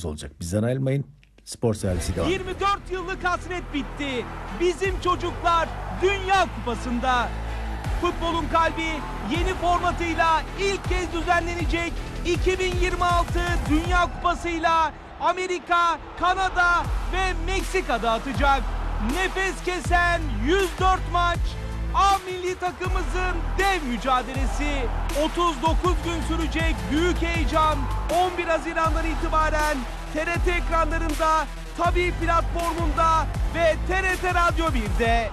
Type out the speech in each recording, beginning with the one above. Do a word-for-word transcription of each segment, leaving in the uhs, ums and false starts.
olacak. Bizden ayrılmayın. Spor servisi devam. yirmi dört yıllık hasret bitti. Bizim çocuklar Dünya Kupası'nda. Futbolun kalbi yeni formatıyla ilk kez düzenlenecek iki bin yirmi altı Dünya Kupası'yla Amerika, Kanada ve Meksika'da atacak. Nefes kesen yüz dört maç, A milli takımımızın dev mücadelesi. otuz dokuz gün sürecek büyük heyecan on bir Haziran'dan itibaren T R T ekranlarında, Tabii platformunda ve T R T Radyo bir'de.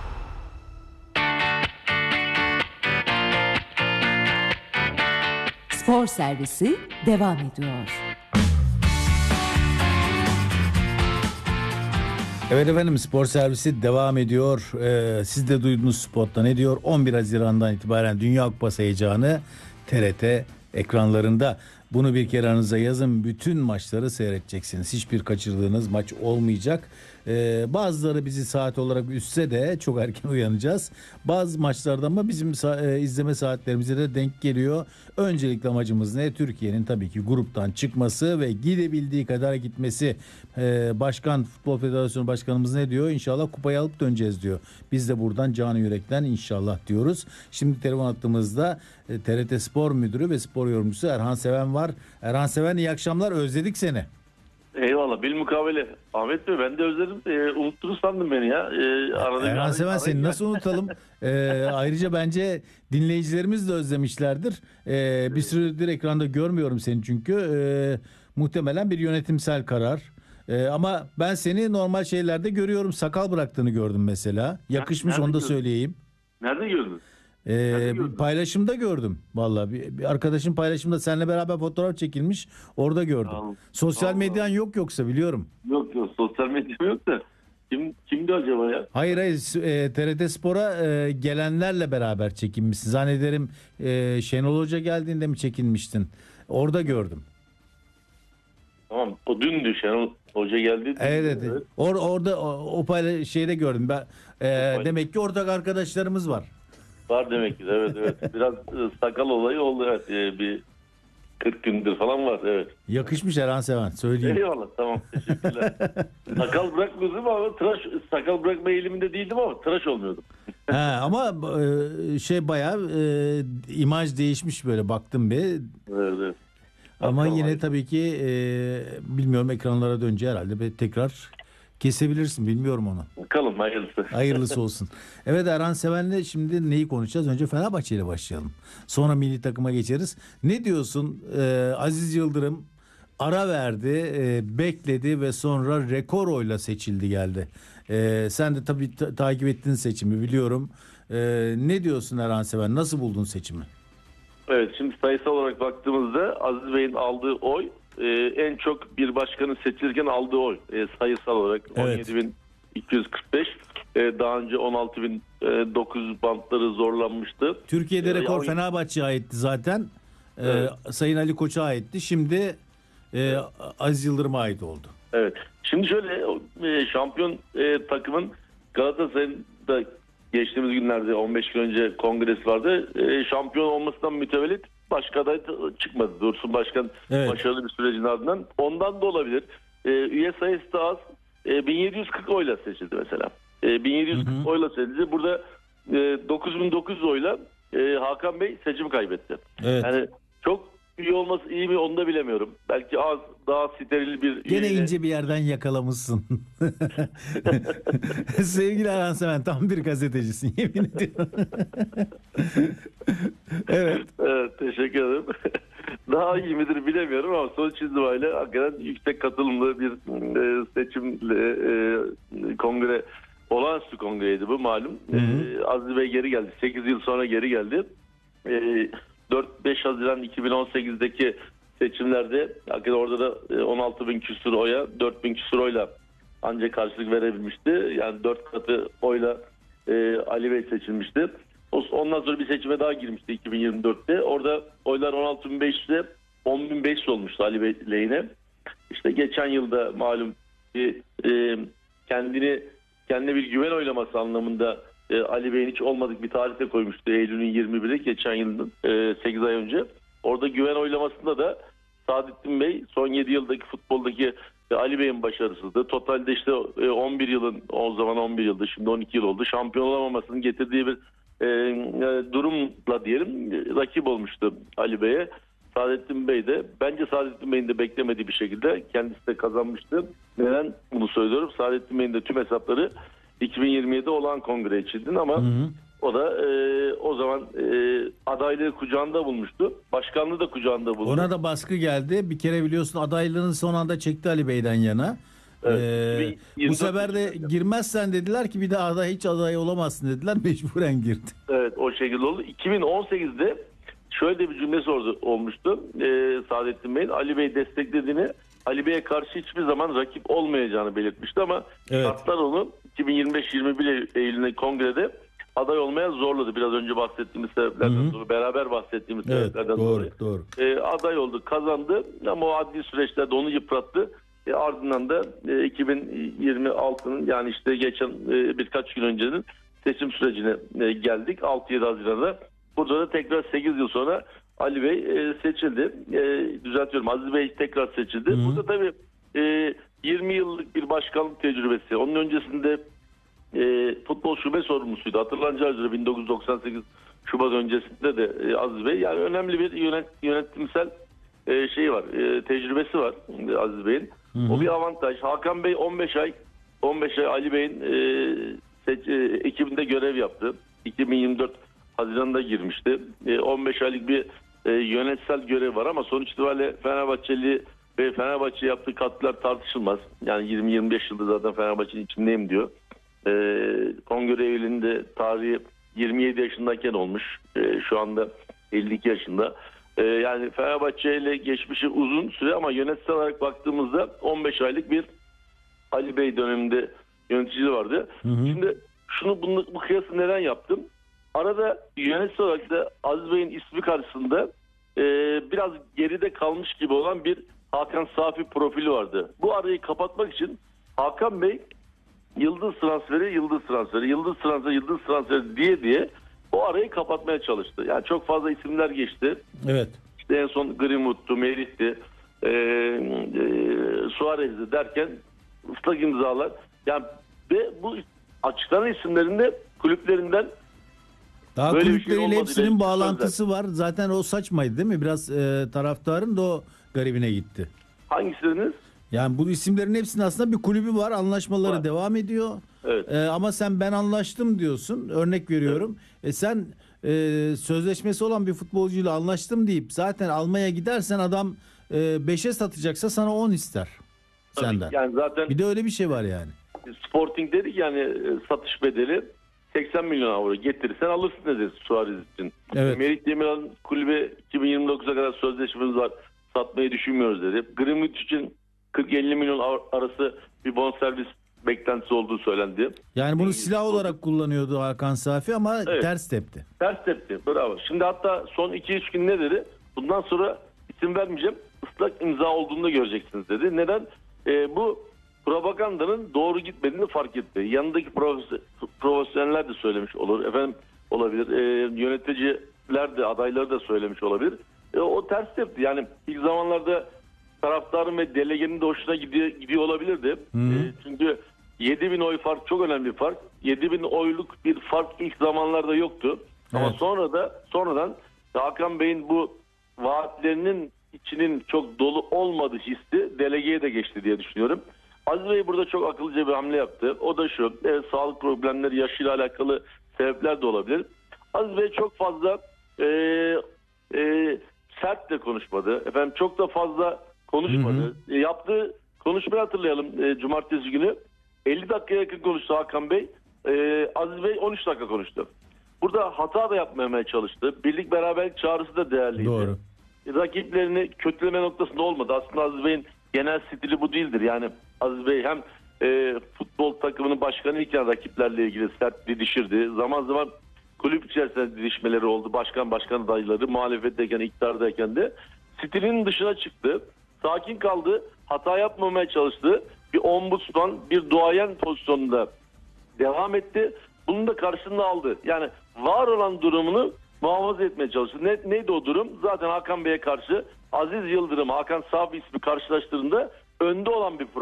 Spor servisi devam ediyor. Evet efendim, spor servisi devam ediyor. Ee, siz de duydunuz spotta ne diyor? on bir Haziran'dan itibaren Dünya Kupası heyecanı T R T ekranlarında. Bunu bir kere aranıza yazın. Bütün maçları seyredeceksiniz. Hiçbir kaçırdığınız maç olmayacak. Ee, bazıları bizi saat olarak üstse de çok erken uyanacağız. Bazı maçlarda ama bizim sa- e, izleme saatlerimize de denk geliyor. Öncelikle amacımız ne? Türkiye'nin tabii ki gruptan çıkması ve gidebildiği kadar gitmesi. Ee, Başkan, Futbol Federasyonu Başkanımız ne diyor? İnşallah kupayı alıp döneceğiz diyor. Biz de buradan canı yürekten inşallah diyoruz. Şimdi telefon attığımızda e, T R T Spor Müdürü ve spor yorumcusu Erhan Seven var. Erhan Seven, iyi akşamlar, özledik seni. Eyvallah, bilmukabele. Ahmet Bey, ben de özledim. E, unuttunuz sandım beni ya. E, arada Erhan Seven, seni nasıl unutalım? e, ayrıca bence dinleyicilerimiz de özlemişlerdir. E, bir süredir ekranda görmüyorum seni çünkü. E, muhtemelen bir yönetimsel karar. E, ama ben seni normal şeylerde görüyorum. Sakal bıraktığını gördüm mesela. Yakışmış, Nerede onu da gördün? söyleyeyim. Nerede gördün? Ee, bir paylaşımda gördüm vallahi, bir, bir arkadaşın paylaşımda seninle beraber fotoğraf çekilmiş, orada gördüm. Allah. Sosyal Allah. medyan yok yoksa, biliyorum. Yok yok, sosyal medya yok da. Kim, kimdi acaba ya? Hayır hayır, e, T R T Spor'a e, gelenlerle beraber çekinmişsin. Zannederim e, Şenol Hoca geldiğinde mi çekinmiştin? Orada gördüm. Tamam, o dündü, Şenol Hoca geldi. Evet evet. Or, orada o, o payla, şeyde gördüm ben. E, demek ki ortak arkadaşlarımız var. Var demek ki, evet evet. Biraz e, sakal olayı oldu, evet. E, bir kırk gündür falan var, evet. Yakışmış Erhan Seven, söyleyeyim. Eyvallah, tamam, teşekkürler. Sakal bırakmıyordum ama tıraş, sakal bırakma eğiliminde değildim ama tıraş olmuyordum. He, ama e, şey bayağı e, imaj değişmiş, böyle baktım bir. Evet evet. Ama Tamam, yine hayır. tabii ki e, bilmiyorum, ekranlara dönünce herhalde bir tekrar kesebilirsin, bilmiyorum onu. Bakalım, hayırlısı. Hayırlısı olsun. Evet, Erhan Seven'le şimdi neyi konuşacağız? Önce Fenerbahçe ile başlayalım. Sonra milli takıma geçeriz. Ne diyorsun? Ee, Aziz Yıldırım ara verdi, e, bekledi ve sonra rekor oyla seçildi geldi. E, sen de tabii ta- takip ettin seçimi, biliyorum. E, ne diyorsun Erhan Seven? Nasıl buldun seçimi? Evet, şimdi sayısal olarak baktığımızda Aziz Bey'in aldığı oy e, en çok bir başkanın seçilirken aldığı oy e, sayısal olarak Evet. on yedi bin iki yüz kırk beş. E, daha önce on altı bin dokuz yüz bantları zorlanmıştı. Türkiye'de E, rekor ya- Fenerbahçe'ye aitti zaten. E, Evet. Sayın Ali Koç'a aitti. Şimdi e, Aziz Yıldırım'a ait oldu. Evet. Şimdi şöyle, e, şampiyon e, takımın Galatasaray'ın da geçtiğimiz günlerde on beş gün önce kongresi vardı. E, şampiyon olmasından mütevellit başka aday çıkmadı. Dursun Başkan Evet. başarılı bir sürecin ardından. Ondan da olabilir. E, üye sayısı da az. E, bin yedi yüz kırk oyla seçildi mesela. E, bin yedi yüz kırk Hı hı. oyla seçildi. Burada e, dokuz bin dokuz yüz oyla e, Hakan Bey seçimi kaybetti. Evet. Yani çok iyi olması iyi mi onu da bilemiyorum. Belki az, daha steril bir... Gene üyeyle- ince bir yerden yakalamışsın. Sevgili Erhan Seven, tam bir gazetecisin, yemin ediyorum. Evet. Evet, teşekkür ederim. Daha iyi midir bilemiyorum ama sonuç itibariyle hakikaten yüksek katılımlı bir e, seçimle e, kongre, olağanüstü kongreydi bu malum. Hı hı. E, Aziz Bey geri geldi. sekiz yıl sonra geri geldi. E, dört beş Haziran iki bin on sekizdeki seçimlerde hakikaten orada da e, on altı bin küsur oya, dört bin küsur oyla ancak karşılık verebilmişti. Yani dört katı oyla e, Ali Bey seçilmişti. Ondan sonra bir seçime daha girmişti iki bin yirmi dörtte. Orada oylar on altı bin beş yüz'e on bin beş yüz olmuştu Ali Bey lehine. İşte geçen yılda malum bir, e, kendini kendine bir güven oylaması anlamında e, Ali Bey'in hiç olmadık bir tarihte koymuştu. Eylül'ün yirmi biri geçen yılın e, sekiz ay önce. Orada güven oylamasında da Saadettin Bey son yedi yıldaki futboldaki E, Ali Bey'in başarısızlığı. Totalde işte e, on bir yılın, o zaman on bir yıldı, şimdi on iki yıl oldu. Şampiyon olamamasının getirdiği bir e, e, durumla diyelim rakip olmuştu Ali Bey'e. Saadettin Bey de, bence Saadettin Bey'in de beklemediği bir şekilde kendisi de kazanmıştı. Neden bunu söylüyorum? Saadettin Bey'in de tüm hesapları iki bin yirmi yedi olan kongre içindin ama hı hı. o da e, o zaman e, adaylığı kucağında bulmuştu. Başkanlığı da kucağında buldu. Ona da baskı geldi. Bir kere biliyorsun adaylığını son anda çekti Ali Bey'den yana. Evet, ee, bu sefer de girmezsen dediler ki bir daha da hiç aday olamazsın dediler. Mecburen girdi. Evet, o şekilde oldu. iki bin on sekizde şöyle de bir cümle sordu, olmuştu. Ee, Saadettin Bey'in Ali Bey desteklediğini, Ali Bey'e karşı hiçbir zaman rakip olmayacağını belirtmişti ama evet. şartlar onu iki bin yirmi beş yirmi bir Eylül'de kongrede aday olmaya zorladı. Biraz önce bahsettiğimiz sebeplerden dolayı, beraber bahsettiğimiz evet, sebeplerden doğru, dolayı. Doğru. Ee, aday oldu, kazandı ama o adli süreçlerde onu yıprattı. E, ardından da e, iki bin yirmi altının yani işte geçen e, birkaç gün öncenin seçim sürecine e, geldik. altı yedi Haziran'da. Burada da tekrar sekiz yıl sonra Ali Bey e, seçildi. E, düzeltiyorum, Aziz Bey tekrar seçildi. Hı-hı. Burada tabii e, yirmi yıllık bir başkanlık tecrübesi. Onun öncesinde e, futbol şube sorumlusuydu. Hatırlanacağı üzere bin dokuz yüz doksan sekiz Şubat öncesinde de e, Aziz Bey. Yani önemli bir yönet, yönetimsel e, şeyi var, e, tecrübesi var e, Aziz Bey'in. Hı-hı. O bir avantaj. Hakan Bey on beş ay on beş ay Ali Bey'in e, seç, e, ekibinde görev yaptı. iki bin yirmi dört Haziran'da girmişti. E, on beş aylık bir e, yönetsel görev var ama sonuç itibariyle Fenerbahçeli ve Fenerbahçe yaptığı katkılar tartışılmaz. Yani yirmi yirmi beş yıldır zaten Fenerbahçe'nin içindeyim diyor. E, kongre üyeliğinde tarihi yirmi yedi yaşındayken olmuş. E, şu anda elli iki yaşında. E, yani Fenerbahçe ile geçmişi uzun süre ama yönetsel olarak baktığımızda on beş aylık bir Ali Bey döneminde yöneticiliği vardı. Hı hı. Şimdi şunu bunu, bu kıyası neden yaptım? Arada yönetsel olarak da Aziz Bey'in ismi karşısında e, biraz geride kalmış gibi olan bir Hakan Safi profili vardı. Bu arayı kapatmak için Hakan Bey yıldız transferi, yıldız transferi, yıldız transferi, yıldız transferi diye diye o arayı kapatmaya çalıştı. Yani çok fazla isimler geçti. Evet. İşte en son Greenwood'tu, Merih'ti, e, e, Suarez'di derken ıslak imzalar. Yani ve bu açıklanan isimlerinde kulüplerinden daha böyle kulüpleriyle şey hepsinin bağlantısı var. Zaten o saçmaydı değil mi? Biraz e, taraftarın da o garibine gitti. Hangisiniz? Yani bu isimlerin hepsinin aslında bir kulübü var. Anlaşmaları var. Devam ediyor. Evet. E, ama sen ben anlaştım diyorsun. Örnek veriyorum. Evet. E, sen e, sözleşmesi olan bir futbolcuyla anlaştım deyip zaten almaya gidersen adam beşe e, satacaksa sana on ister. Tabii senden. Yani zaten bir de öyle bir şey var yani. Sporting dedik yani satış bedeli seksen milyon avro getirirsen alırsın dedi Suarez için. Evet. Merih Demirel'in kulübe iki bin yirmi dokuza kadar sözleşmemiz var. Satmayı düşünmüyoruz dedi. Greenwood için kırk elli milyon arası bir bonservis beklentisi olduğu söylendi. Yani bunu silah olarak kullanıyordu Hakan Safi ama evet. ters tepti. Ters tepti. Bravo. Şimdi hatta son iki üç gün ne dedi? Bundan sonra isim vermeyeceğim. Islak imza olduğunu da göreceksiniz dedi. Neden? Ee, bu propagandanın doğru gitmediğini fark etti. Yanındaki profesyoneller de söylemiş olur. Efendim olabilir. E, yöneticiler de adayları da söylemiş olabilir. E, o ters tepti. Yani ilk zamanlarda taraftarın ve delegenin de hoşuna gidiyor, gidiyor olabilirdi. E, çünkü yedi bin oy fark çok önemli bir fark. yedi bin oyluk bir fark ilk zamanlarda yoktu. Evet. Ama sonra da sonradan Hakan Bey'in bu vaatlerinin içinin çok dolu olmadığı hissi delegeye de geçti diye düşünüyorum. Aziz Bey burada çok akıllıca bir hamle yaptı. O da şu, e, sağlık problemleri, yaşıyla alakalı sebepler de olabilir. Aziz Bey çok fazla e, e, sert de konuşmadı. Efendim çok da fazla konuşmadı. Hı hı. E, yaptığı konuşmayı hatırlayalım e, cumartesi günü. elli dakikaya yakın konuştu Hakan Bey. E, Aziz Bey on üç dakika konuştu. Burada hata da yapmamaya çalıştı. Birlik beraberlik çağrısı da değerliydi. Doğru. E, rakiplerini kötüleme noktasında olmadı. Aslında Aziz Bey'in genel stili bu değildir. Yani Aziz Bey hem e, futbol takımının başkanı iken rakiplerle ilgili sert didişirdi. Zaman zaman kulüp içerisinde didişmeleri oldu. Başkan başkan adayları muhalefetteyken, iktidardayken de stilinin dışına çıktı. Sakin kaldı. Hata yapmamaya çalıştı. Bir ombudsman, bir duayen pozisyonunda devam etti. Bunun da karşılığını aldı. Yani var olan durumunu muhafaza etmeye çalıştı. Ne, neydi o durum? Zaten Hakan Bey'e karşı Aziz Yıldırım, Hakan Safi ismi karşılaştığında önde olan bir